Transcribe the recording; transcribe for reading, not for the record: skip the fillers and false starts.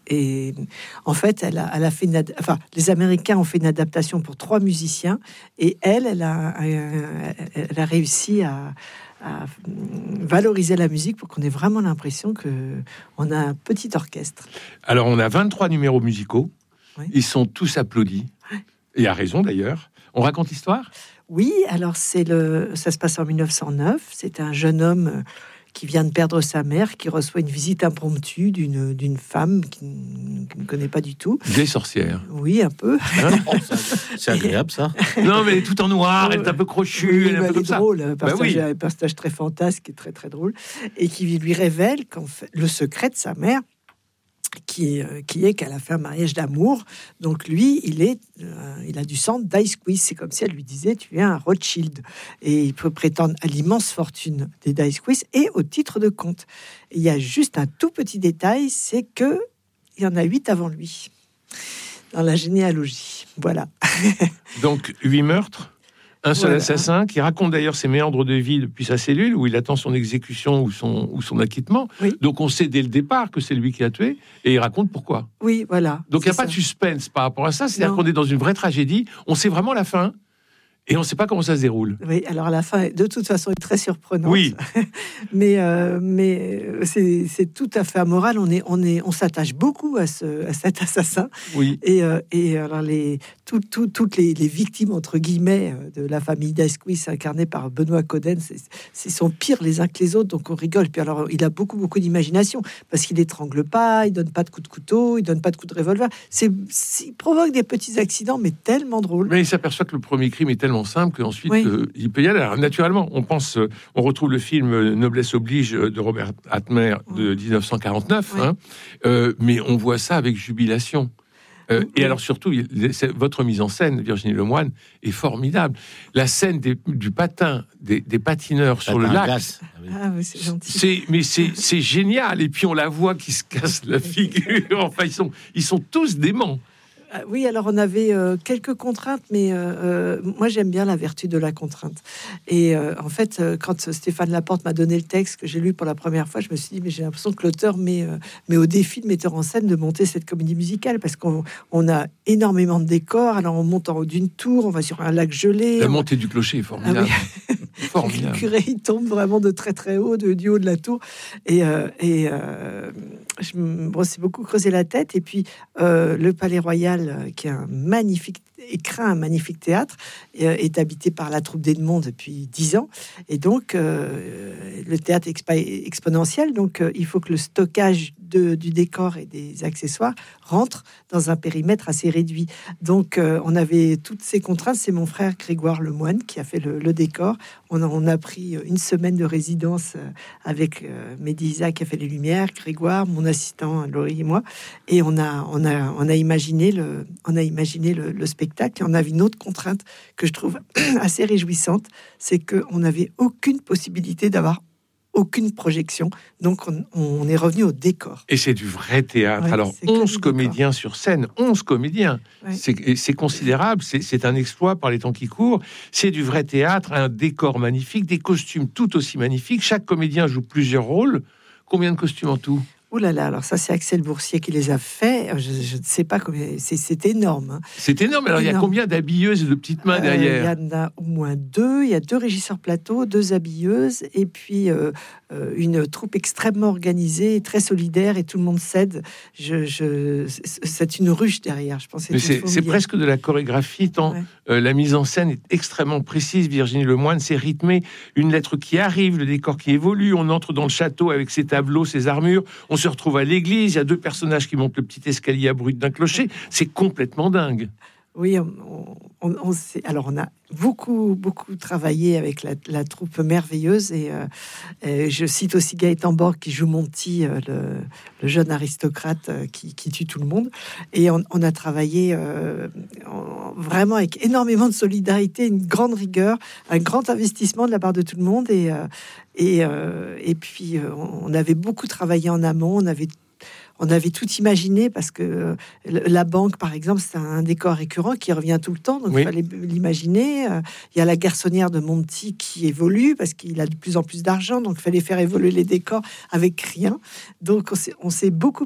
Et en fait, elle a fait les Américains ont fait une adaptation pour 3 musiciens, et elle a réussi à valoriser la musique pour qu'on ait vraiment l'impression qu'on a un petit orchestre. Alors, on a 23 numéros musicaux. Oui. Ils sont tous applaudis. Et à raison, d'ailleurs. On raconte l'histoire ? Oui, alors ça se passe en 1909. C'est un jeune homme qui vient de perdre sa mère, qui reçoit une visite impromptue d'une femme qu'il ne connaît pas du tout. Des sorcières. Oui, un peu. C'est agréable, ça. Non, mais tout en noir, elle est un peu crochue, Oui, elle est un peu comme ça. drôle, un personnage très fantasque et très très drôle, et qui lui révèle qu'en fait, le secret de sa mère, qui est qu'elle a fait un mariage d'amour. Donc lui, il a du sang d'Icequiz. C'est comme si elle lui disait: tu es un Rothschild. Et il peut prétendre à l'immense fortune des d'Icequiz et au titre de comte. Et il y a juste un tout petit détail, c'est que il y en a 8 avant lui dans la généalogie. Voilà. Donc 8 meurtres, un seul Voilà. assassin, qui raconte d'ailleurs ses méandres de vie depuis sa cellule, où il attend son exécution ou son acquittement. Oui. Donc on sait dès le départ que c'est lui qui a tué, et il raconte pourquoi. Oui, voilà. Donc il n'y a C'est pas ça. de suspense par rapport à ça, c'est-à-dire Non. qu'on est dans une vraie tragédie, on sait vraiment la fin, et on ne sait pas comment ça se déroule. Oui, alors la fin, de toute façon, est très surprenante. Oui. mais c'est tout à fait amoral. On s'attache beaucoup à cet assassin. Oui. Et alors toutes les victimes entre guillemets de la famille d'Asquith, incarnées par Benoît Coden, c'est sont pires les uns que les autres. Donc on rigole. Puis alors il a beaucoup d'imagination, parce qu'il étrangle pas, il donne pas de coups de couteau, il donne pas de coups de revolver. Il provoque des petits accidents, mais tellement drôles. Mais il s'aperçoit que le premier crime est tellement simple qu'ensuite Oui. il peut y aller. Alors, naturellement, on retrouve le film Noblesse oblige de Robert Atmer de 1949, Oui. mais on voit ça avec jubilation. Et alors surtout, votre mise en scène, Virginie Lemoine, est formidable. La scène du patin, des patineurs sur le lac, glace. Ah, mais c'est gentil. c'est génial. Et puis on la voit qui se casse la figure. Enfin, ils sont tous déments. Oui, alors on avait quelques contraintes, mais moi j'aime bien la vertu de la contrainte. Et en fait, quand Stéphane Laporte m'a donné le texte que j'ai lu pour la première fois, je me suis dit, mais j'ai l'impression que l'auteur met au défi le metteur en scène de monter cette comédie musicale, parce qu'on a énormément de décors. Alors on monte en haut d'une tour, on va sur un lac gelé. La montée du clocher est formidable. Ah oui. Formidable. Le curé, il tombe vraiment de très très haut, du haut de la tour. Et je me suis beaucoup creusé la tête. Et puis le Palais Royal, qui est un magnifique théâtre, est habité par la troupe d'Edmond depuis 10 ans. Et donc le théâtre exponentiel. Donc il faut que le stockage du décor et des accessoires rentre dans un périmètre assez réduit. Donc on avait toutes ces contraintes. C'est mon frère Grégoire Lemoine qui a fait le décor. On a pris une semaine de résidence avec Mehdi Isaac qui a fait les lumières, Grégoire, mon assistant Laurie et moi, et on a imaginé le spectacle. Et on avait une autre contrainte que je trouve assez réjouissante, c'est qu'on n'avait aucune possibilité d'avoir aucune projection, donc on est revenu au décor. Et c'est du vrai théâtre. Ouais, alors, c'est 11 comédiens sur scène, 11 comédiens. Ouais. C'est considérable, c'est un exploit par les temps qui courent. C'est du vrai théâtre, un décor magnifique, des costumes tout aussi magnifiques. Chaque comédien joue plusieurs rôles. Combien de costumes en tout ? Ouh là là, alors ça c'est Axel Boursier qui les a faits. Je ne sais pas combien, c'est énorme. Hein. C'est énorme. Alors, il y a combien d'habilleuses et de petites mains derrière ? Il y en a au moins 2. Il y a 2 régisseurs plateau, 2 habilleuses, et puis une troupe extrêmement organisée, et très solidaire, et tout le monde cède. C'est une ruche derrière, je pense. Mais c'est presque de la chorégraphie, tant la mise en scène est extrêmement précise. Virginie Lemoine, c'est rythmé. Une lettre qui arrive, le décor qui évolue. On entre dans le château avec ses tableaux, ses armures. On se retrouve à l'église. Il y a 2 personnages qui montent le petit escalier abrupt d'un clocher. C'est complètement dingue. Oui, alors on a beaucoup travaillé avec la troupe merveilleuse, et je cite aussi Gaëtan Borg qui joue Monty, le jeune aristocrate qui tue tout le monde, et on a travaillé vraiment avec énormément de solidarité, une grande rigueur, un grand investissement de la part de tout le monde, et puis on avait beaucoup travaillé en amont. On avait tout imaginé, parce que la banque, par exemple, c'est un décor récurrent qui revient tout le temps, donc il fallait l'imaginer. Il y a la garçonnière de Monty qui évolue parce qu'il a de plus en plus d'argent, donc il fallait faire évoluer les décors avec rien. Donc on s'est beaucoup